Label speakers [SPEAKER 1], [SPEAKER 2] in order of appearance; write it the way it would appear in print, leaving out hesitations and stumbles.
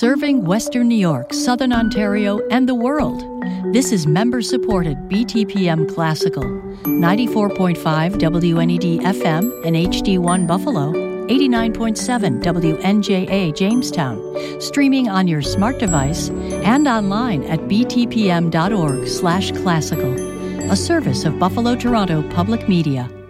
[SPEAKER 1] serving Western New York, Southern Ontario, and the world. This is member-supported BTPM Classical, 94.5 WNED FM and HD1 Buffalo, 89.7 WNJA Jamestown, streaming on your smart device and online at btpm.org/classical, a service of Buffalo Toronto Public Media.